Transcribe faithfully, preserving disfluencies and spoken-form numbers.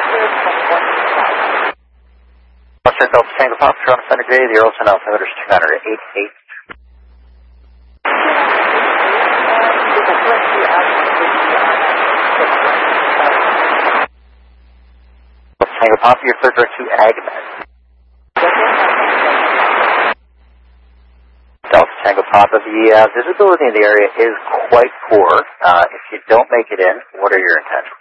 Western Delta Tango Pop, Toronto Center Gray, the Earlson altimeter is two nine eight eight. Tango Pop, your third direct to Agnet. Delta Tango Pop, the uh, visibility in the area is quite poor. Uh, if you don't make it in, what are your intentions?